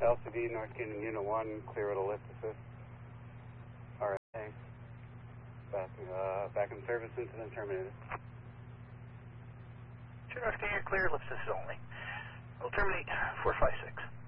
LCD, North Canyon Unit 1, clear at a lift assist. Alright, thanks. Back in service, incident terminated. North Canyon, clear, lift assist only. We'll terminate 456.